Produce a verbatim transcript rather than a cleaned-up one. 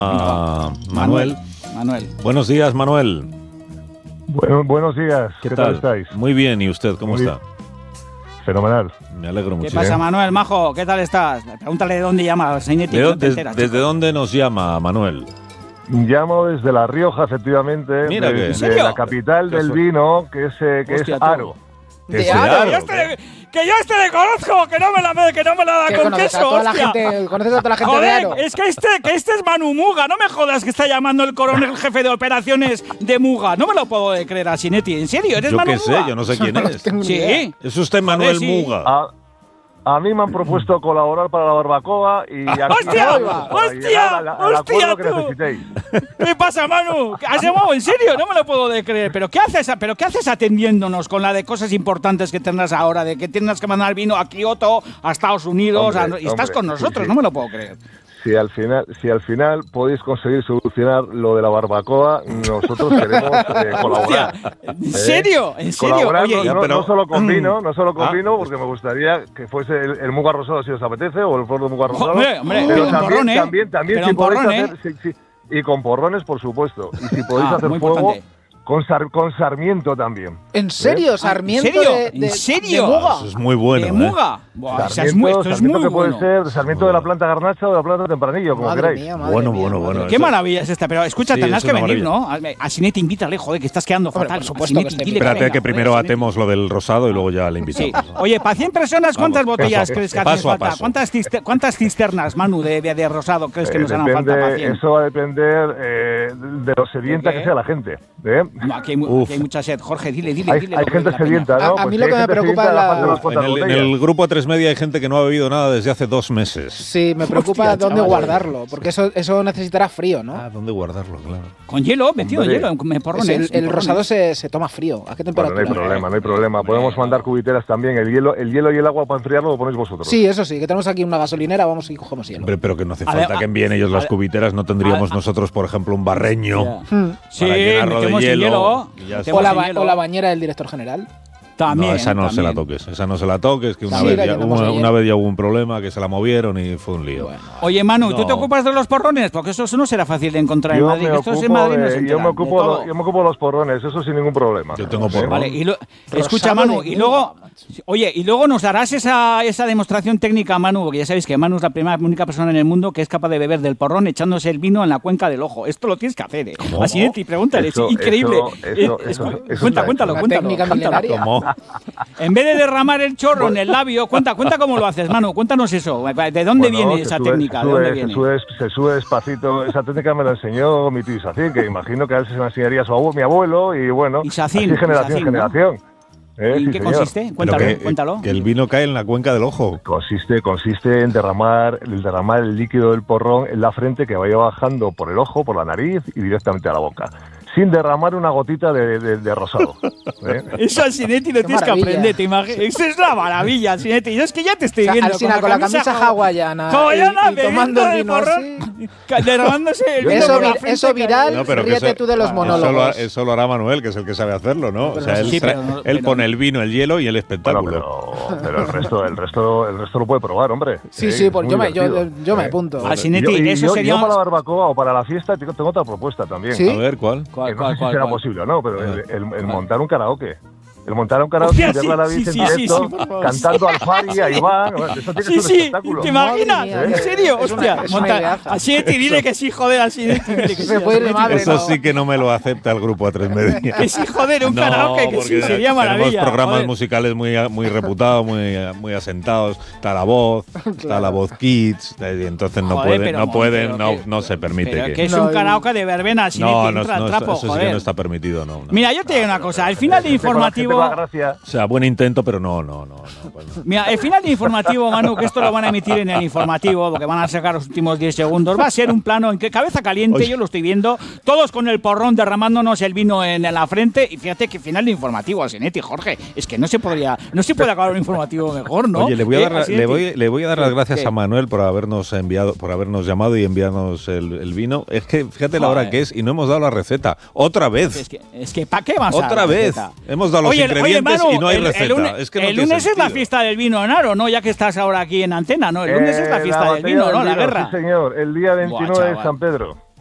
a Manuel. Manuel. Buenos días, Manuel. Bueno, buenos días. ¿Qué, ¿Qué tal? tal estáis? Muy bien, ¿y usted cómo Muy está? Fenomenal. Me alegro mucho. ¿Qué pasa, Manuel, majo? ¿Qué tal estás? Pregúntale de dónde llama, Sainetti. ¿De, No te de, enteras, ¿Desde chico. dónde nos llama, Manuel? Llamo desde La Rioja, efectivamente. Mira de, que- de ¿En serio? la capital Qué del su- vino, que es, eh, que Hostia, es tú. Aro. ¿De De Aro? Aro. Que yo este le, que yo este le conozco, que no me la, que no me la da Que con conoces queso, a toda la hostia. gente, conoces a toda la gente de Joder, Aro. es que este, que este es Manu Muga, no me jodas que está llamando el coronel jefe de operaciones de Muga. No me lo puedo creer a Sinetti, ¿en serio? ¿Eres Yo Manu qué sé, Muga? yo no sé quién es. tengo ni idea. Sí. Es usted Manuel sí. Muga. A, a mí me han propuesto colaborar para la barbacoa y aquí ¡Hostia! estamos para ¡Hostia! llegar al- al ¡Hostia, acuerdo que tú! necesitéis. ¿Qué pasa, Manu? ¿Has llamado en serio? No me lo puedo de creer. ¿Pero qué haces, pero qué haces atendiéndonos con la de cosas importantes que tendrás ahora? De que tienes que mandar vino a Kioto, a Estados Unidos, Hombre, a- y estás hombre, con sí, nosotros. sí. No me lo puedo creer. Si al final, si al final podéis conseguir solucionar lo de la barbacoa, nosotros queremos eh, colaborar. Hostia, ¿en serio? ¿En serio? Colaborar Oye, no, ya, no- pero- no solo con vino, no solo con Ah. vino, porque me gustaría que fuese el, el Muga Rosado si os apetece, o el Flor de Muga Rosado. Hombre, hombre, pero con también, porrón, ¿eh? también, también Pero si con podéis porrón, hacer, sí, sí, y con porrones, por supuesto. Y si podéis Ah, hacer muy fuego, importante. con, sar- con Sarmiento también. ¿En serio? ¿En ¿Sarmiento serio? de, de, ¿En serio? de Muga? Eso es muy bueno, ¿De ¿eh? Muga? Buah, esa es Sarmiento, muy, esto es Sarmiento muy que puede bueno. ser Sarmiento de la planta garnacha o de la planta tempranillo, como Madre queráis. mía, madre Bueno, mía, bueno, madre bueno. mía. Qué Eso- maravilla es esta, pero escucha, Sí, tendrás es que una venir, ¿no? A, a Sinetti, invítale, joder, que estás quedando Hombre, fatal. por A supuesto Sinetti, que esté dile Espérate venga, que joder, primero Sinetti. atemos lo del rosado y luego ya le Sí. invitamos. Oye, para cien personas, ¿cuántas Vamos, botellas paso, crees que paso hacen a falta? paso. ¿Cuántas, cister- ¿Cuántas cisternas, Manu, de, de, de rosado crees que Eh, nos harán falta para depende, cien? eso va a depender eh, de lo sedienta ¿De qué? que sea la gente. ¿eh? No, aquí, hay, mu- Uf. aquí hay mucha sed. Jorge, dile, dile, Hay, dile. hay lo que gente es la peña. sedienta, ¿no? A- a Pues mí si lo hay que me gente preocupa sedienta, es la- le faltan unas En cuantas el, en botellas. el grupo A tres Media hay gente que no ha bebido nada desde hace dos meses. Sí, me preocupa Hostia, dónde chaval. guardarlo, porque eso, eso necesitará frío, ¿no? Ah, ¿dónde guardarlo? Claro. Con hielo, metido en Hombre. hielo, en Es porrones. el, en el porrones. rosado se, se toma frío. ¿A qué Bueno, temperatura? no hay problema, no hay problema. Hombre, Podemos mandar no. cubiteras también. El hielo, el hielo y el agua para enfriarlo lo ponéis vosotros. Sí, eso sí, que tenemos aquí una gasolinera, vamos y cogemos hielo. Hombre, pero que no hace A ver, falta a- que envíen ellos las a- cubiteras. No tendríamos a- nosotros, por ejemplo, un barreño. Ya. Hmm. Sí, para llenarlo de metemos en hielo, hielo. y ya metemos O, la, en ba- hielo. o la bañera del director general. También, no, esa no se también. la toques. Esa no se la toques, que una, Sí, vez, la ya, llenamos una, ayer. una vez ya hubo un problema, que se la movieron y fue un lío. Bueno. Oye, Manu, ¿tú No. te ocupas de los porrones? Porque eso, eso no será fácil de encontrar en Yo Madrid. me, Estos ocupo en Madrid no se de, yo, enteran me de ocupo todo. lo- yo me ocupo de los porrones, eso sin ningún problema. Yo tengo ¿Eh? porrón. Vale, y lo- escucha, Rosado Manu, de y Muga, luego, macho. oye, y luego nos darás esa, esa demostración técnica, Manu, porque ya sabéis que Manu es la primera, única persona en el mundo que es capaz de beber del porrón echándose el vino en la cuenca del ojo. Esto lo tienes que hacer, ¿eh? ¿Cómo? Así es, y pregúntale, Eso- es increíble. eso- eso- Eh, eso- escu- eso cuenta, está cuéntalo, Una cuéntalo. técnica cuéntalo. milenaria. ¿Cómo? En vez de derramar el chorro en el labio, cuenta, cuenta cómo lo haces, Manu, cuéntanos eso. ¿De dónde Bueno, viene se esa sube- técnica? Se ¿De sube, dónde se viene? sube, se sube despacito. Esa técnica me la enseñó mi tío Isacín, que imagino que a él se la enseñaría a su abuelo, mi abuelo, y bueno, Isacín, así generación Isacín, en ¿no? generación. Eh, ¿Y sí, en qué señor. consiste? Pero Cuéntalo, que, cuéntalo. que el vino cae en la cuenca del ojo. Consiste, consiste en derramar, el derramar el líquido del porrón en la frente que vaya bajando por el ojo, por la nariz y directamente a la boca. Sin derramar una gotita de, de- de rosado. ¿eh? Eso al Sinetti lo Qué tienes que maravilla. aprender, te imaginas. Eso es la maravilla, Sinetti. Yo es que ya te estoy O sea, viendo Alsina, con la camisa hawaiana hawaiana, y- y tomando el bebiendo vino porrón, ca- derramándose el vino Eso, por la vi- frente, eso que- viral, No, pero que ríete eso- tú de los Eso monólogos. lo, eso lo hará Manuel, que es el que sabe hacerlo, ¿no? O sea, él, Sí, tra- pero no- él pero- pone el vino, el hielo y el Bueno, espectáculo. pero, pero el resto, el resto, el resto lo puede probar, hombre. Sí, Eh, sí, es pues muy yo me, yo, divertido. yo me Eh. apunto. Al Sinetti, Y yo- y eso yo, sería. yo para la barbacoa o para la fiesta tengo, tengo otra propuesta también. ¿Sí? A ver, ¿cuál? Que ¿Cuál, no cuál, sé si cuál, será cuál? posible o no, pero el, el- el ¿Cuál? montar un karaoke. El montar un karaoke Hostia, y verla a la sí, David sí, en sí, directo, sí, por favor. cantando al Fari, a Iván. Bueno, eso tiene que Sí, ser un sí, espectáculo. ¿te imaginas? Madre mía, ¿En es- serio? es una- Hostia, es una monta- ideaza. a Sinetti, dile que sí, joder, a Sinetti. Dile que sí, Se a puede ir de Sinetti. madre, Eso no. sí que no me lo acepta el grupo A tres Media. Que sí, joder, un No, karaoke, que sí, porque sería maravilla. Tenemos programas joder. musicales muy, muy reputados, muy, muy asentados. Está La Voz, está La Voz Kids, y entonces no Joder, pueden, pero no, mo- pueden pero no, que- no se permite Pero que... que es No, un karaoke de verbena, Sinetti, no, no, entra al no, trapo, eso sí que joder. no está permitido, no. no. Mira, yo te digo una cosa, al final de Gente con la- gente informativo. con la gracia. O sea, buen intento, pero no, no, no. no, pues no. Mira, el final de informativo, Manu, que esto lo van a emitir en el informativo, porque van a sacar los últimos diez segundos, va a ser un plano en que cabeza caliente, Oye. yo lo estoy viendo, todos con el porrón derramándonos el vino en la frente, y fíjate que final de informativo, Sinetti, Jorge, es que no se podría, no se puede acabar un informativo mejor, ¿no? Oye, le voy a Eh, dar, la- Sinetti. le voy, le voy a dar las gracias ¿Qué? a Manuel por habernos enviado, por habernos llamado y enviarnos el, el vino. Es que fíjate la hora Joder. que es y no hemos dado la receta. Otra vez. Es que, es que ¿para qué vas a Otra la vez. receta? Hemos dado los Oye, ingredientes oye, Manu, y no hay el- receta. El lunes, es que no el tiene lunes es la sentido. fiesta del vino en Aro, ¿no? Ya que estás ahora aquí en antena, ¿no? El lunes es la Eh, fiesta del batalla vino, del ¿no? La vino, guerra. Sí, señor. El día veintinueve de chaval. San Pedro.